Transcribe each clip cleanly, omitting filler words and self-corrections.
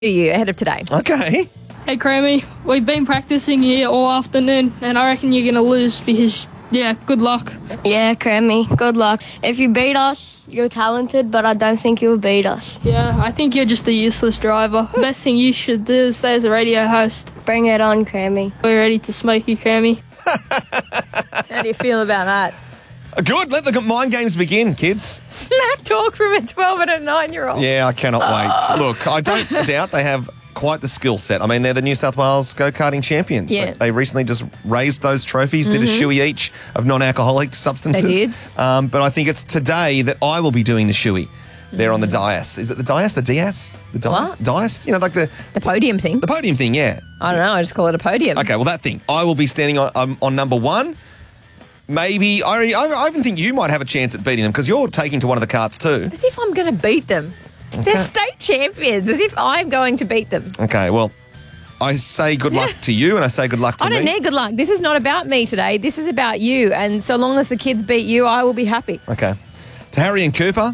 you ahead of today. Okay. Hey, Crammy, we've been practicing here all afternoon, and I reckon you're going to lose because, good luck. Yeah, Crammy, good luck. If you beat us, you're talented, but I don't think you'll beat us. Yeah, I think you're just a useless driver. Best thing you should do is stay as a radio host. Bring it on, Crammy. We're ready to smoke you, Crammy. How do you feel about that? Good. Let the mind games begin, kids. Smack talk from a 12 and a 9-year-old. Yeah, I cannot wait. Look, I don't doubt they have quite the skill set. I mean, they're the New South Wales go-karting champions. Yeah. They recently just raised those trophies, did a shoey each of non-alcoholic substances. They did. But I think it's today that I will be doing the shoey. They're on the dais. Is it the dais? The dais? The dais? What? Dais? You know, like the podium thing. The podium thing, yeah. I don't know. I just call it a podium. Okay, well, that thing. I will be standing on number one. Maybe, I even think you might have a chance at beating them because you're taking to one of the carts too. As if I'm going to beat them. Okay. They're state champions. As if I'm going to beat them. Okay, well, I say good luck to you and I say good luck to me. I don't need good luck. This is not about me today. This is about you. And so long as the kids beat you, I will be happy. Okay. To Harry and Cooper,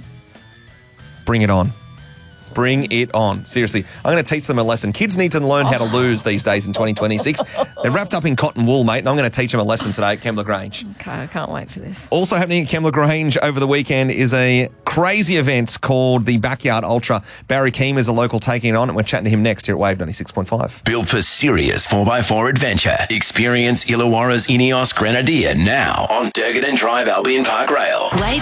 bring it on. Bring it on. Seriously, I'm going to teach them a lesson. Kids need to learn how to lose these days in 2026. They're wrapped up in cotton wool, mate, and I'm going to teach them a lesson today at Kembla Grange. Okay, I can't wait for this. Also happening at Kembla Grange over the weekend is a crazy event called the Backyard Ultra. Barry Keem is a local taking it on, and we're chatting to him next here at Wave 96.5. Built for serious 4x4 adventure. Experience Illawarra's Ineos Grenadier now on Durgan and Drive Albion Park Rail. Wave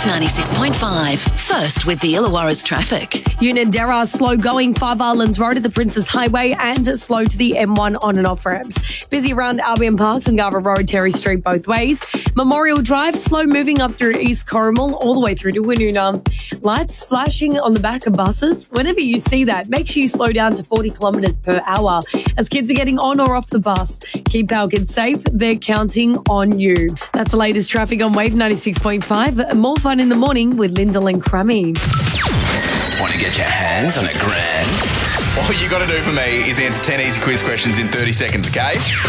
96.5. First with the Illawarra's traffic. Unanderra slow going 5 Islands Road at the Princes Highway and slow to the M1 on and off ramps. Busy around Albion Park, Ngara Road, Terry Street both ways. Memorial Drive slow moving up through East Corrimal all the way through to Woonona. Lights flashing on the back of buses. Whenever you see that, make sure you slow down to 40 kilometres per hour as kids are getting on or off the bus. Keep our kids safe. They're counting on you. That's the latest traffic on Wave 96.5. More fun in the morning with Lyndall and Crummy. Want to get your hands on a grand? All you got to do for me is answer 10 easy quiz questions in 30 seconds, okay?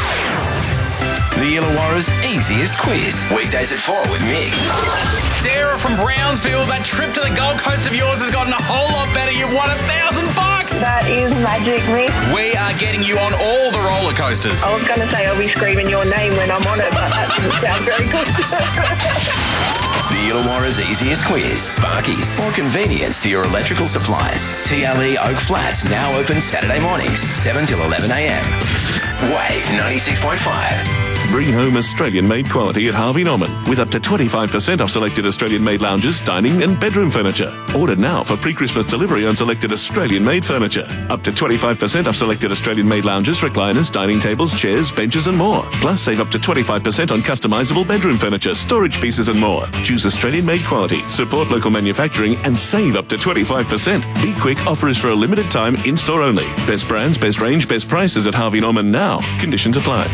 The Illawarra's easiest quiz. Weekdays at 4 with Mick. Sarah from Brownsville, that trip to the Gold Coast of yours has gotten a whole lot better. You've won $1,000. That is magic, Mick. We are getting you on all the roller coasters. I was going to say I'll be screaming your name when I'm on it, but that doesn't sound very good. The Illawarra's easiest quiz. Sparkies. More convenience for your electrical supplies. TLE Oak Flats now open Saturday mornings, 7 till 11 a.m. Wave 96.5. Bring home Australian-made quality at Harvey Norman with up to 25% off selected Australian-made lounges, dining and bedroom furniture. Order now for pre-Christmas delivery on selected Australian-made furniture. Up to 25% off selected Australian-made lounges, recliners, dining tables, chairs, benches and more. Plus save up to 25% on customisable bedroom furniture, storage pieces and more. Choose Australian-made quality, support local manufacturing and save up to 25%. Be quick, offer is for a limited time, in-store only. Best brands, best range, best prices at Harvey Norman now. Conditions apply.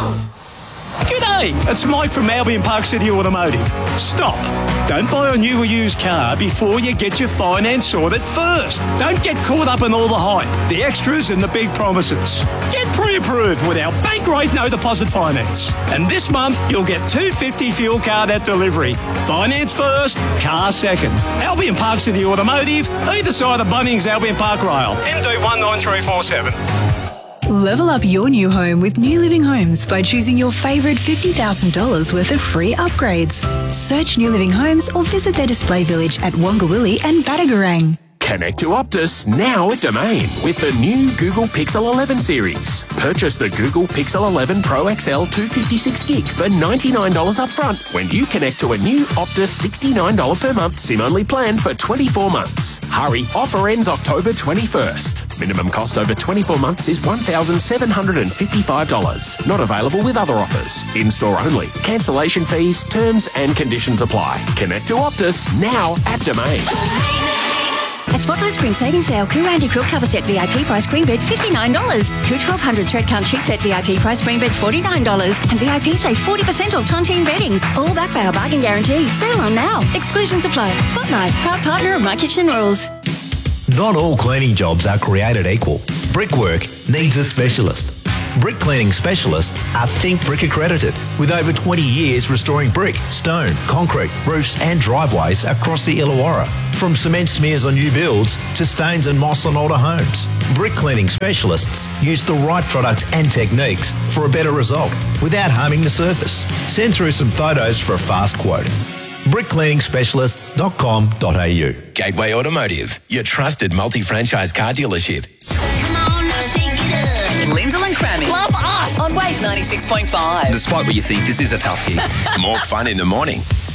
G'day, it's Mike from Albion Park City Automotive. Stop. Don't buy a new or used car before you get your finance sorted first. Don't get caught up in all the hype, the extras and the big promises. Get pre-approved with our bank rate no deposit finance. And this month, you'll get $250 fuel card at delivery. Finance first, car second. Albion Park City Automotive, either side of Bunnings Albion Park Rail. MD 19347. Level up your new home with New Living Homes by choosing your favourite $50,000 worth of free upgrades. Search New Living Homes or visit their display village at Wongawilli and Batagarang. Connect to Optus now at Domain with the new Google Pixel 11 series. Purchase the Google Pixel 11 Pro XL 256GB for $99 upfront when you connect to a new Optus $69 per month SIM-only plan for 24 months. Hurry, offer ends October 21st. Minimum cost over 24 months is $1,755. Not available with other offers. In-store only. Cancellation fees, terms and conditions apply. Connect to Optus now at Domain. At Spotlight Spring Savings Sale, Coo Andy Quilt Cover Set VIP price queen bed $59. Coo 1200 thread count sheet set VIP price queen bed $49. And VIP save 40% off Tontine bedding. All backed by our bargain guarantee. Sale on now. Exclusions apply. Spotlight, proud partner of My Kitchen Rules. Not all cleaning jobs are created equal. Brickwork needs a specialist. Brick cleaning specialists are Think Brick accredited, with over 20 years restoring brick, stone, concrete, roofs and driveways across the Illawarra. From cement smears on new builds to stains and moss on older homes, brick cleaning specialists use the right product and techniques for a better result without harming the surface. Send through some photos for a fast quote. brickcleaningspecialists.com.au. Gateway Automotive, your trusted multi-franchise car dealership. Lyndall and Crammy. Love us on Wave 96.5. The spot where you think this is a tough gig. More fun in the morning.